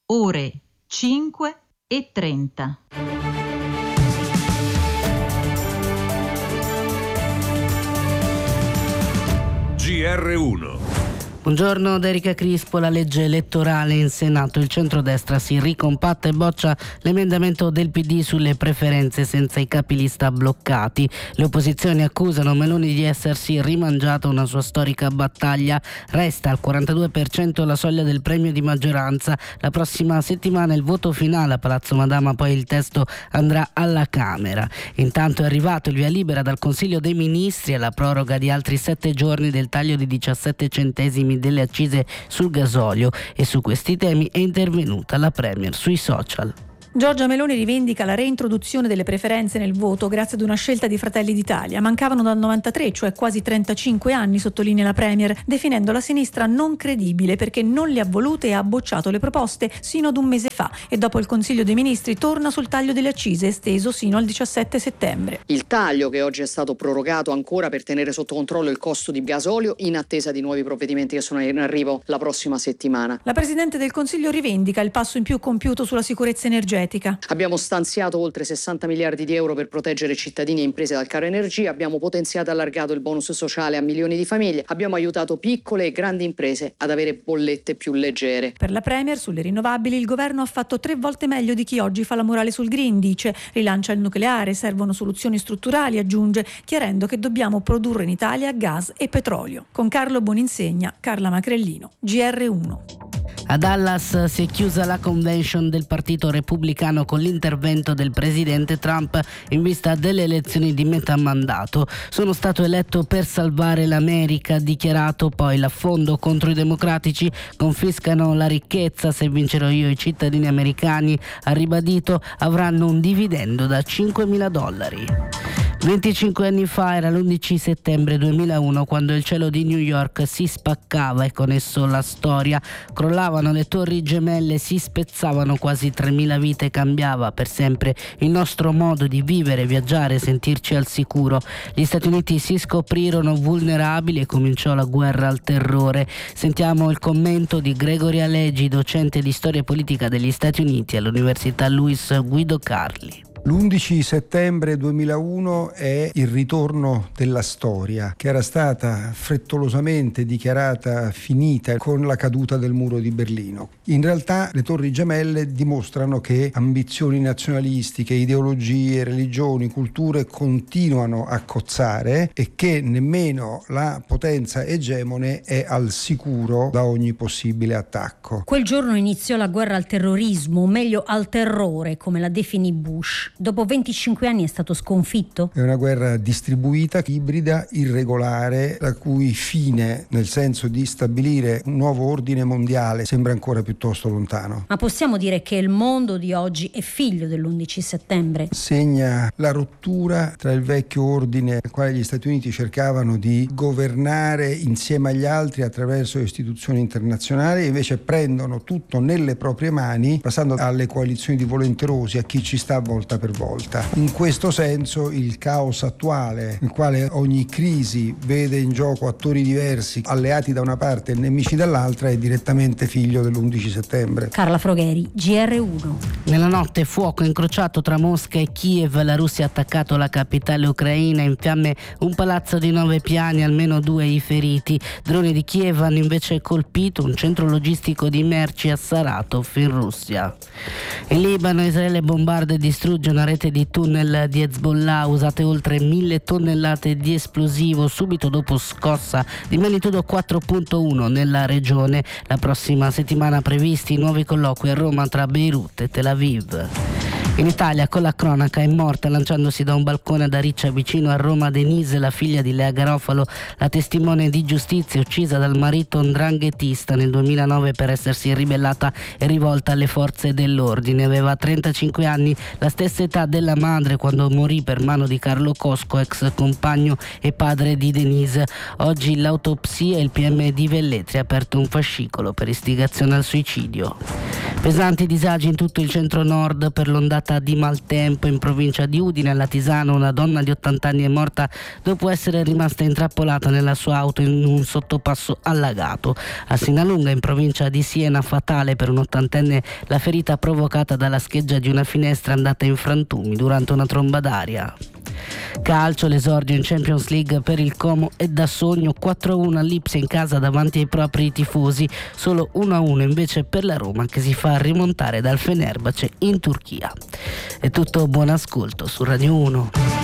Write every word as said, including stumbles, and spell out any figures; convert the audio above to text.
ore cinque e trenta. G R uno. Buongiorno da Erika Crispo. La legge elettorale in Senato. Il centrodestra si ricompatta e boccia l'emendamento del P D sulle preferenze senza i capilista bloccati. Le opposizioni accusano Meloni di essersi rimangiata una sua storica battaglia. Resta al quarantadue per cento la soglia del premio di maggioranza. La prossima settimana il voto finale a Palazzo Madama, poi il testo andrà alla Camera. Intanto è arrivato il via libera dal Consiglio dei Ministri alla proroga di altri sette giorni del taglio di diciassette centesimi delle accise sul gasolio, e su questi temi è intervenuta la Premier sui social. Giorgia Meloni rivendica la reintroduzione delle preferenze nel voto grazie ad una scelta di Fratelli d'Italia. Mancavano dal novantatré, cioè quasi trentacinque anni, sottolinea la Premier, definendo la sinistra non credibile perché non le ha volute e ha bocciato le proposte sino ad un mese fa, e dopo il Consiglio dei Ministri torna sul taglio delle accise esteso sino al diciassette settembre. Il taglio, che oggi è stato prorogato ancora per tenere sotto controllo il costo di gasolio in attesa di nuovi provvedimenti che sono in arrivo la prossima settimana. La Presidente del Consiglio rivendica il passo in più compiuto sulla sicurezza energetica. Abbiamo stanziato oltre sessanta miliardi di euro per proteggere cittadini e imprese dal caro energia, abbiamo potenziato e allargato il bonus sociale a milioni di famiglie, abbiamo aiutato piccole e grandi imprese ad avere bollette più leggere. Per la Premier sulle rinnovabili il governo ha fatto tre volte meglio di chi oggi fa la morale sul green, dice. Rilancia il nucleare, servono soluzioni strutturali, aggiunge, chiarendo che dobbiamo produrre in Italia gas e petrolio. Con Carlo Boninsegna, Carla Macrellino, G R uno. A Dallas si è chiusa la convention del Partito Repubblicano con l'intervento del presidente Trump in vista delle elezioni di metà mandato. Sono stato eletto per salvare l'America, ha dichiarato. Poi l'affondo contro i democratici, confiscano la ricchezza se vincerò io. I cittadini americani, ha ribadito, avranno un dividendo da cinquemila dollari. venticinque anni fa era l'undici settembre duemilauno quando il cielo di New York si spaccava e con esso la storia. Crollavano le torri gemelle, si spezzavano quasi tremila vite, cambiava per sempre il nostro modo di vivere, viaggiare, sentirci al sicuro. Gli Stati Uniti si scoprirono vulnerabili e cominciò la guerra al terrore. Sentiamo il commento di Gregory Alegi, docente di storia politica degli Stati Uniti all'Università Luis Guido Carli. L'undici settembre duemilauno è il ritorno della storia, che era stata frettolosamente dichiarata finita con la caduta del muro di Berlino. In realtà le Torri Gemelle dimostrano che ambizioni nazionalistiche, ideologie, religioni, culture continuano a cozzare e che nemmeno la potenza egemone è al sicuro da ogni possibile attacco. Quel giorno iniziò la guerra al terrorismo, o meglio al terrore, come la definì Bush. Dopo venticinque anni è stato sconfitto? È una guerra distribuita, ibrida, irregolare, la cui fine, nel senso di stabilire un nuovo ordine mondiale, sembra ancora piuttosto lontano. Ma possiamo dire che il mondo di oggi è figlio dell'undici settembre? Segna la rottura tra il vecchio ordine al quale gli Stati Uniti cercavano di governare insieme agli altri attraverso le istituzioni internazionali, e invece prendono tutto nelle proprie mani, passando alle coalizioni di volenterosi, a chi ci sta volta per volta. In questo senso il caos attuale, nel quale ogni crisi vede in gioco attori diversi, alleati da una parte e nemici dall'altra, è direttamente figlio dell'undici settembre. Carla Frogheri, G R uno. Nella notte fuoco incrociato tra Mosca e Kiev, la Russia ha attaccato la capitale ucraina, in fiamme un palazzo di nove piani, almeno due i feriti. Droni di Kiev hanno invece colpito un centro logistico di merci a Saratov in Russia. In Libano Israele bombarda e distrugge una rete di tunnel di Hezbollah, usate oltre mille tonnellate di esplosivo subito dopo scossa di magnitudo quattro virgola uno nella regione. La prossima settimana previsti nuovi colloqui a Roma tra Beirut e Tel Aviv. In Italia, con la cronaca, è morta lanciandosi da un balcone ad Ariccia vicino a Roma Denise, la figlia di Lea Garofalo, la testimone di giustizia uccisa dal marito ndranghetista nel duemilanove per essersi ribellata e rivolta alle forze dell'ordine. Aveva trentacinque anni, la stessa età della madre quando morì per mano di Carlo Cosco, ex compagno e padre di Denise. Oggi l'autopsia e il P M di Velletri ha aperto un fascicolo per istigazione al suicidio. Pesanti disagi in tutto il centro-nord per l'ondata di maltempo. In provincia di Udine, alla Tisana, una donna di ottanta anni è morta dopo essere rimasta intrappolata nella sua auto in un sottopasso allagato. A Sinalunga, in provincia di Siena, fatale per un ottantenne la ferita provocata dalla scheggia di una finestra andata in frantumi durante una tromba d'aria. Calcio, l'esordio in Champions League per il Como è da sogno. quattro a uno all'Ipsia in casa davanti ai propri tifosi, solo uno a uno invece per la Roma che si fa rimontare dal Fenerbahce in Turchia. È tutto, buon ascolto su Radio uno.